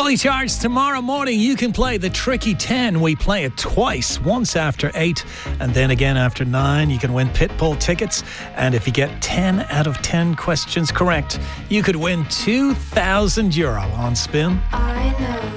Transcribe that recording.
Fully charged tomorrow morning. You can play the Tricky 10. We play it twice, once after 8 and then again after 9. You can win Pitbull tickets. And if you get 10 out of 10 questions correct, you could win €2,000 on Spin. I know